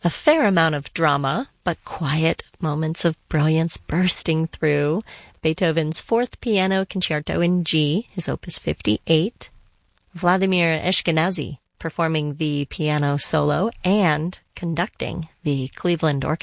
A fair amount of drama, but quiet moments of brilliance bursting through. Beethoven's Fourth Piano Concerto in G, his Opus 58. Vladimir Ashkenazy performing the piano solo and conducting the Cleveland Orchestra.